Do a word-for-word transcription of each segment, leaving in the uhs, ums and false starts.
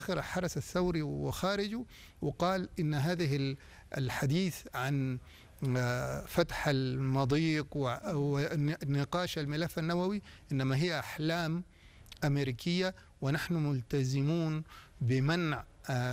حرس الثوري وخارجه، وقال إن هذه الحديث عن فتح المضيق ونقاش الملف النووي إنما هي أحلام أمريكية، ونحن ملتزمون بمنع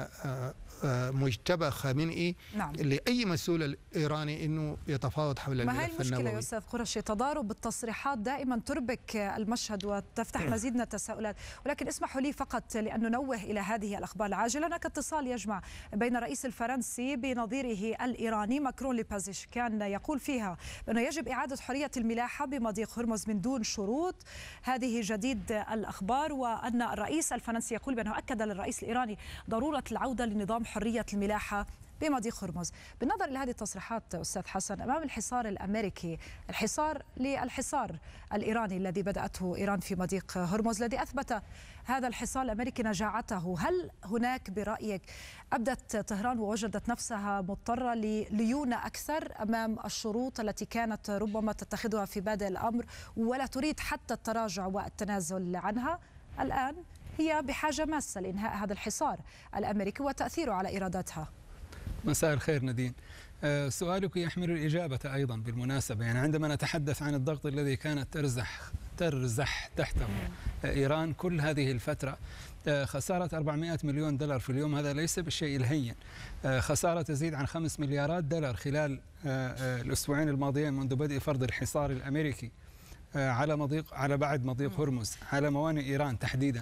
مجتبى خامنئي نعم. لأي مسؤول إيراني أنه يتفاوض حول الملف النووي. ما هي المشكلة يا أستاذ قرشي؟ تضارب التصريحات دائما تربك المشهد وتفتح مزيد من التساؤلات، ولكن اسمحوا لي فقط لأن ننوه إلى هذه الأخبار العاجلة. هناك اتصال يجمع بين الرئيس الفرنسي بنظيره الإيراني ماكرون لبازيش، كان يقول فيها بأنه يجب إعادة حرية الملاحة بمضيق هرمز من دون شروط. هذه جديد الأخبار. وأن الرئيس الفرنسي يقول بأنه أكد للرئيس الإيراني ضرورة العودة لنظام حرية الملاحة بمضيق هرمز. بالنظر إلى هذه التصريحات أستاذ حسن، أمام الحصار الأمريكي، الحصار للحصار الإيراني الذي بدأته إيران في مضيق هرمز، الذي أثبت هذا الحصار الأمريكي نجاعته، هل هناك برأيك أبدت طهران ووجدت نفسها مضطرة لليونة أكثر أمام الشروط التي كانت ربما تتخذها في بادئ الأمر ولا تريد حتى التراجع والتنازل عنها؟ الآن هي بحاجة ماسة لإنهاء هذا الحصار الأمريكي وتأثيره على إيراداتها. مساء الخير نادين. سؤالك يحمل الإجابة أيضا بالمناسبة. يعني عندما نتحدث عن الضغط الذي كانت ترزح ترزح تحته إيران كل هذه الفترة، خسارة أربعمائة مليون دولار في اليوم هذا ليس بالشيء الهين. خسارة تزيد عن خمس مليارات دولار خلال الأسبوعين الماضيين منذ بدء فرض الحصار الأمريكي على مضيق على بعد مضيق هرمز على موانئ إيران تحديدا.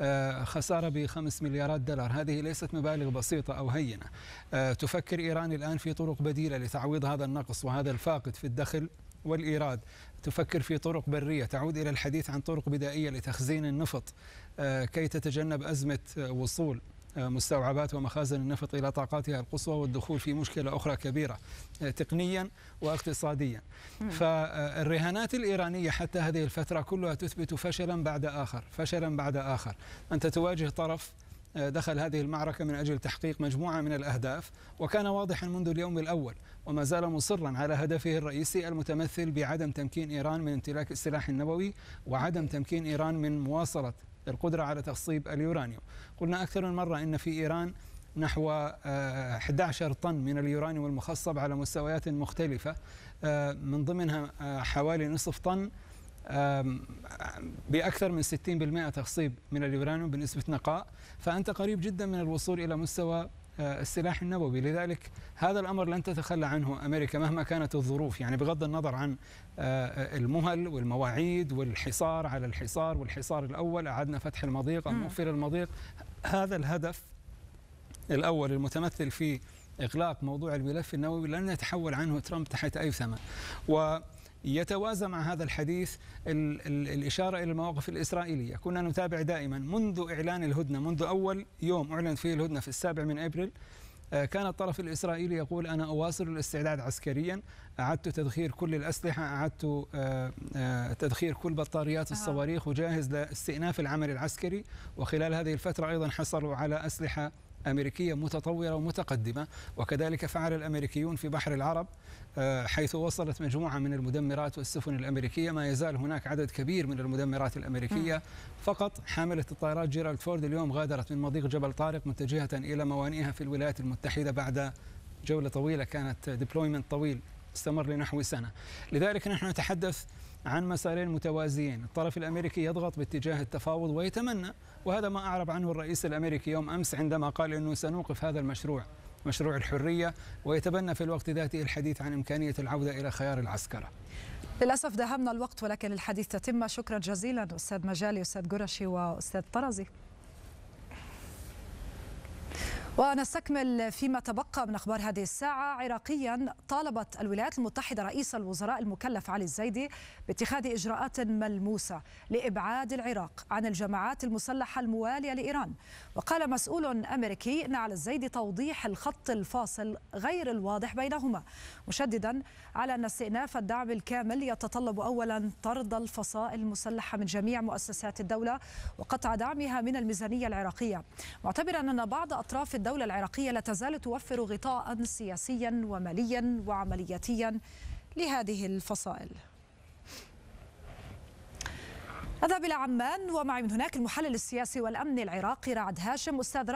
خسارة بخمس مليارات دولار، هذه ليست مبالغ بسيطة أو هينة. تفكر إيران الآن في طرق بديلة لتعويض هذا النقص وهذا الفاقد في الدخل والإيراد. تفكر في طرق برية، تعود إلى الحديث عن طرق بدائية لتخزين النفط كي تتجنب أزمة وصول مستوعبات ومخازن النفط إلى طاقاتها القصوى والدخول في مشكلة أخرى كبيرة تقنيا واقتصاديا. فالرهانات الإيرانية حتى هذه الفترة كلها تثبت فشلا بعد آخر، فشلا بعد آخر. أنت تواجه طرف دخل هذه المعركة من أجل تحقيق مجموعة من الأهداف، وكان واضحا منذ اليوم الأول وما زال مصرا على هدفه الرئيسي المتمثل بعدم تمكين إيران من امتلاك السلاح النووي وعدم تمكين إيران من مواصلة القدرة على تخصيب اليورانيوم. قلنا أكثر من مرة إن في إيران نحو أحد عشر طن من اليورانيوم المخصب على مستويات مختلفة، من ضمنها حوالي نصف طن بأكثر من ستين بالمئة تخصيب من اليورانيوم بنسبة نقاء. فأنت قريب جدا من الوصول إلى مستوى السلاح النووي. لذلك هذا الأمر لن تتخلى عنه أمريكا مهما كانت الظروف، يعني بغض النظر عن المهل والمواعيد والحصار على الحصار والحصار الأول أعدنا فتح المضيق أو مقفل المضيق. هذا الهدف الأول المتمثل في إغلاق موضوع الملف النووي لن يتحول عنه ترامب تحت أي ثمن. و يتوازى مع هذا الحديث ال ال الإشارة إلى المواقف الإسرائيلية. كنا نتابع دائما منذ إعلان الهدنة، منذ أول يوم أعلن فيه الهدنة في السابع من أبريل، كان الطرف الإسرائيلي يقول أنا أواصل الاستعداد عسكريا، أعدت تذخير كل الأسلحة، أعدت تذخير كل بطاريات الصواريخ وجاهز لاستئناف العمل العسكري. وخلال هذه الفترة أيضا حصلوا على أسلحة أمريكية متطورة ومتقدمة، وكذلك فعل الأمريكيون في بحر العرب حيث وصلت مجموعة من المدمرات والسفن الأمريكية. ما يزال هناك عدد كبير من المدمرات الأمريكية. فقط حاملة الطائرات جيرالد فورد اليوم غادرت من مضيق جبل طارق متجهة إلى موانئها في الولايات المتحدة بعد جولة طويلة كانت ديبلويمنت طويل استمر لنحو سنة. لذلك نحن نتحدث عن مسارين متوازيين. الطرف الأمريكي يضغط باتجاه التفاوض ويتمنى، وهذا ما أعرب عنه الرئيس الأمريكي يوم أمس عندما قال أنه سنوقف هذا المشروع، مشروع الحرية، ويتبنى في الوقت ذاته الحديث عن إمكانية العودة إلى خيار العسكرة. للأسف داهمنا الوقت، ولكن الحديث تتم. شكرا جزيلا أستاذ مجالي، أستاذ قرشي، وأستاذ طرزي. ونستكمل فيما تبقى من أخبار هذه الساعة. عراقيا طالبت الولايات المتحدة رئيس الوزراء المكلف علي الزيدي باتخاذ إجراءات ملموسة لإبعاد العراق عن الجماعات المسلحة الموالية لإيران. وقال مسؤول أمريكي أن على الزيدي توضيح الخط الفاصل غير الواضح بينهما، مشددا على أن استئناف الدعم الكامل يتطلب أولا طرد الفصائل المسلحة من جميع مؤسسات الدولة وقطع دعمها من الميزانية العراقية، معتبرا أن بعض أطراف الدولة العراقية لا تزال توفر غطاء سياسيا وماليا وعملياتيا لهذه الفصائل. أذهب إلى عمان ومعي من هناك المحلل السياسي والأمني العراقي رعد هاشم. أستاذ